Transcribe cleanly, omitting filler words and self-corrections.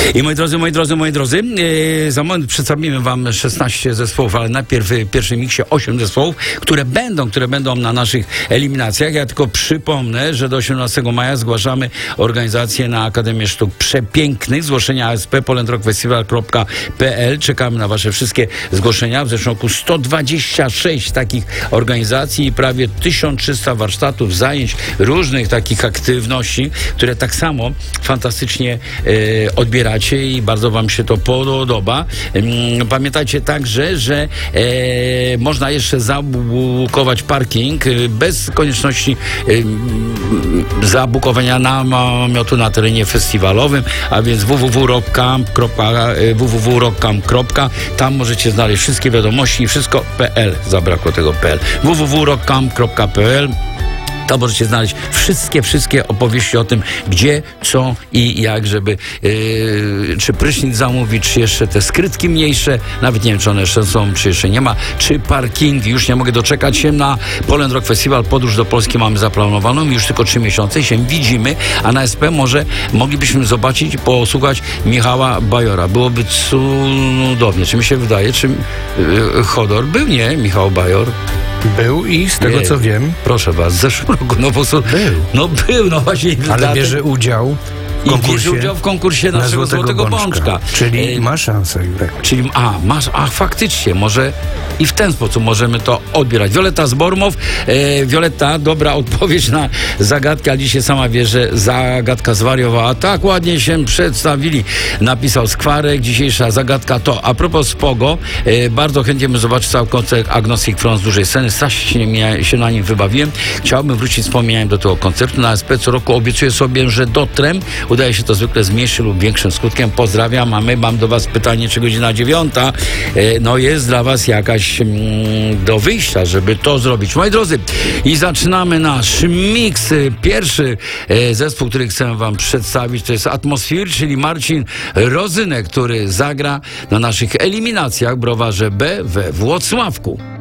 I moi drodzy, za moment przedstawimy wam 16 zespołów, ale najpierw w pierwszym miksie 8 zespołów, które będą na naszych eliminacjach. Ja tylko przypomnę, że do 18 maja zgłaszamy organizację na Akademię Sztuk Przepięknych. Zgłoszenia ASP polandrockfestival.pl. Czekamy na wasze wszystkie zgłoszenia. W zeszłym roku 126 takich organizacji i prawie 1300 warsztatów, zajęć, różnych takich aktywności, które tak samo fantastycznie odbieracie i bardzo wam się to podoba. Pamiętajcie także, że można jeszcze zabukować parking bez konieczności zabukowania namiotu na terenie festiwalowym, a więc www.rockcamp. Tam możecie znaleźć wszystkie wiadomości i wszystko.pl. Zabrakło tego .pl. www.rockcamp.pl. Tam możecie znaleźć wszystkie opowieści o tym, gdzie, co i jak, żeby czy prysznic zamówić, czy jeszcze te skrytki mniejsze, nawet nie wiem, czy one jeszcze są, czy jeszcze nie ma, czy parkingi. Już nie mogę doczekać się na Poland Rock Festival. Podróż do Polski mamy zaplanowaną, już tylko 3 miesiące się widzimy, a na SP może moglibyśmy zobaczyć, posłuchać Michała Bajora. Byłoby cudownie. Czy mi się wydaje, czy Chodor był, nie? Michał Bajor? Był i z tego co wiem... Proszę was, w zeszłym roku, no po prostu... Był, no właśnie... Ale bierze udział w konkursie naszego Złotego Bączka. Czyli ma szansę, Jurek. Czyli, faktycznie, może i w ten sposób możemy to odbierać. Wioleta z Bormow. Wioleta, dobra odpowiedź na zagadkę, ale dzisiaj sama wie, że zagadka zwariowała. Tak ładnie się przedstawili, napisał Skwarek. Dzisiejsza zagadka to, a propos Spogo, bardzo chętnie bym zobaczył cały koncert Agnostic Front z dużej sceny. Strasznie się na nim wybawiłem. Chciałbym wrócić, wspomniałem, do tego koncertu. Na SP co roku obiecuję sobie, że dotrem. Udaje się to zwykle z mniejszym lub większym skutkiem. Pozdrawiam, a my mam do was pytanie, czy godzina 9. No jest dla was jakaś do wyjścia, żeby to zrobić. Moi drodzy, i zaczynamy nasz miks. Pierwszy zespół, który chcę wam przedstawić, to jest Atmosphere, czyli Marcin Rozynek, który zagra na naszych eliminacjach w Browarze B we Włocławku.